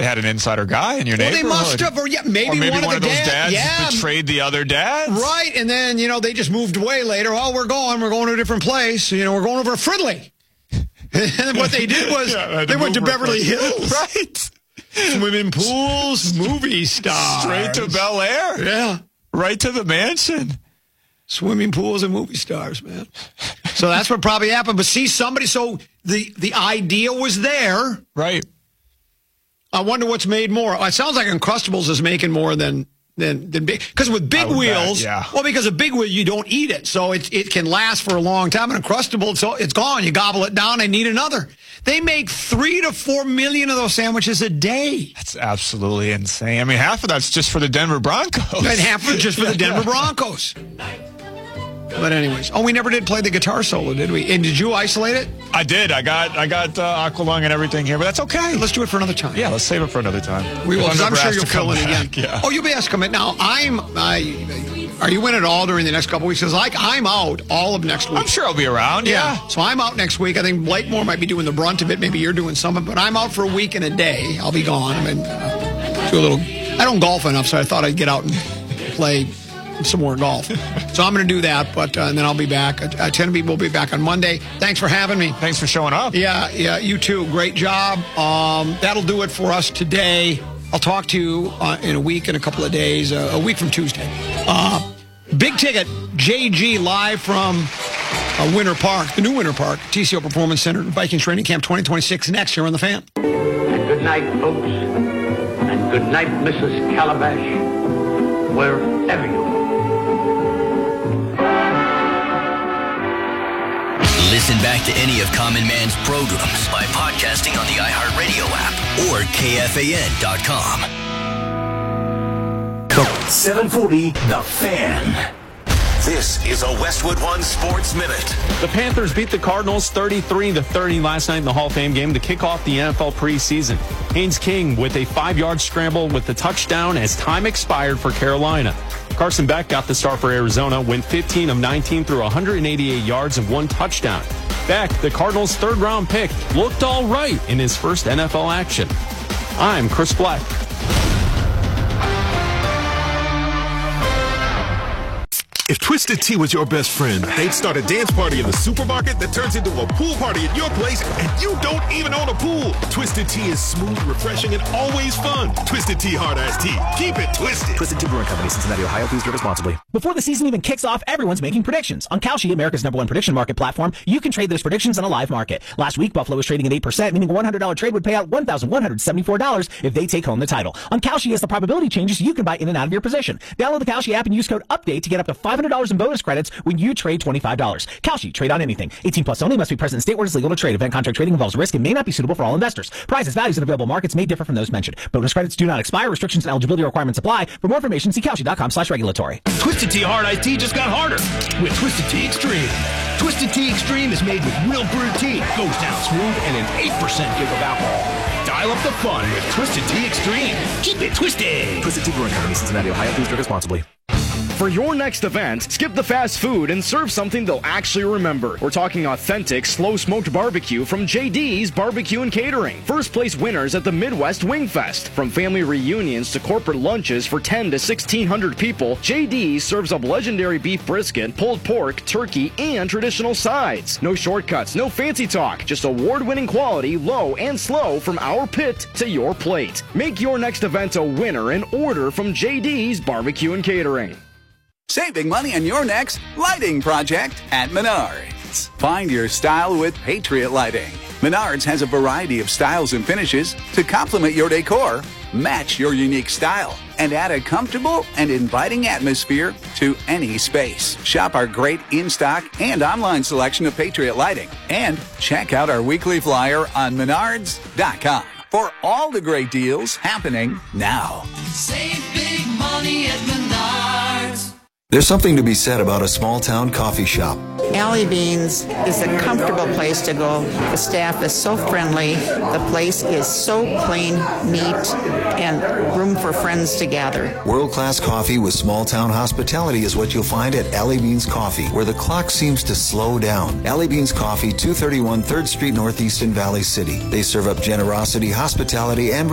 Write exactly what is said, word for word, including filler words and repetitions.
had an insider guy in your well, neighborhood. They must have, or yeah, maybe, or maybe one, one of of the those dads, dads yeah. betrayed the other dads. Right, and then, you know, they just moved away later. Oh, we're going. We're going to a different place. You know, we're going over to Fridley. And what they did was yeah, they went to Beverly Hills. Right. Swimming pools, movie stars. Straight to Bel Air. Yeah. Right to the mansion. Swimming pools and movie stars, man. So that's what probably happened. But see, somebody, so the, the idea was there. Right. I wonder what's made more. It sounds like Uncrustables is making more than than than big. Because with Big Wheels, bet, yeah. well, because of Big Wheel, you don't eat it, so it it can last for a long time. And Uncrustable, so it's gone. You gobble it down and need another. They make three to four million of those sandwiches a day. That's absolutely insane. I mean, half of that's just for the Denver Broncos. And half of it just for the Denver Broncos. But anyways, oh, we never did play the guitar solo, did we? And did you isolate it? I did. I got I got uh, Aqualung and everything here, but that's okay. Let's do it for another time. Yeah, let's save it for another time. We will. I'm sure you'll fill in back. again. Yeah. Oh, you'll be asked to come in. Now, I'm. I, are you in at all during the next couple weeks? Because like I'm out all of next week. I'm sure I'll be around. Yeah. yeah. So I'm out next week. I think Blakemore might be doing the brunt of it. Maybe you're doing some of it. But I'm out for a week and a day. I'll be gone. I mean, uh, do a little. I don't golf enough, so I thought I'd get out and play some more golf. So I'm going to do that, but uh, and then I'll be back. Uh, ten people will be back on Monday. Thanks for having me. Thanks for showing up. Yeah, yeah, you too. Great job. Um, that'll do it for us today. I'll talk to you uh, in a week, in a couple of days, uh, a week from Tuesday. Uh, big ticket, J G live from uh, Winter Park, the new Winter Park, T C O Performance Center, Vikings Training Camp twenty twenty-six next here on The Fan. And good night, folks. And good night, Missus Calabash, wherever you are. Listen back to any of Common Man's programs by podcasting on the iHeartRadio app or K F A N dot com. seven forty, The Fan. This is a Westwood One Sports Minute. The Panthers beat the Cardinals thirty-three to thirty last night in the Hall of Fame game to kick off the N F L preseason. Haynes King with a five-yard scramble with the touchdown as time expired for Carolina. Carson Beck got the start for Arizona, went fifteen of nineteen through one hundred eighty-eight yards and one touchdown. Beck, the Cardinals' third-round pick, looked all right in his first N F L action. I'm Chris Black. If Twisted Tea was your best friend, they'd start a dance party in the supermarket that turns into a pool party at your place, and you don't even own a pool. Twisted Tea is smooth, refreshing, and always fun. Twisted Tea Hard Iced Tea. Keep it twisted. Twisted Tea Brewing Company, Cincinnati, Ohio. Please drink responsibly. Before the season even kicks off, everyone's making predictions. On Kalshi, America's number one prediction market platform, you can trade those predictions on a live market. Last week, Buffalo was trading at eight percent, meaning a one hundred dollars trade would pay out one thousand one hundred seventy-four dollars if they take home the title. On Kalshi, as the probability changes, you can buy in and out of your position. Download the Kalshi app and use code UPDATE to get up to five hundred dollars in bonus credits when you trade twenty-five dollars. Kalshi, trade on anything. eighteen plus only, must be present in state where it's legal to trade. Event contract trading involves risk and may not be suitable for all investors. Prices, values, and available markets may differ from those mentioned. Bonus credits do not expire. Restrictions and eligibility requirements apply. For more information, see Kalshi.com slash regulatory. Twisted Tea Hard Iced Tea just got harder with Twisted Tea Extreme. Twisted Tea Extreme is made with real brewed tea, goes down smooth, and an eight percent give of alcohol. Dial up the fun with Twisted Tea Extreme. Keep it twisted. Twisted Tea Brewing Company, Cincinnati, Ohio. Please drink responsibly. For your next event, skip the fast food and serve something they'll actually remember. We're talking authentic, slow-smoked barbecue from J D's Barbecue and Catering. First place winners at the Midwest Wing Fest. From family reunions to corporate lunches for ten to sixteen hundred people, J D's serves up legendary beef brisket, pulled pork, turkey, and traditional sides. No shortcuts, no fancy talk, just award-winning quality, low and slow from our pit to your plate. Make your next event a winner and order from J D's Barbecue and Catering. Saving money on your next lighting project at Menards. Find your style with Patriot Lighting. Menards has a variety of styles and finishes to complement your decor, match your unique style, and add a comfortable and inviting atmosphere to any space. Shop our great in-stock and online selection of Patriot Lighting. And check out our weekly flyer on menards dot com for all the great deals happening now. Save big money at Menards. There's something to be said about a small-town coffee shop. Alley Beans is a comfortable place to go. The staff is so friendly. The place is so clean, neat, and room for friends to gather. World-class coffee with small-town hospitality is what you'll find at Alley Beans Coffee, where the clock seems to slow down. Alley Beans Coffee, two thirty-one third Street Northeast in Valley City. They serve up generosity, hospitality, and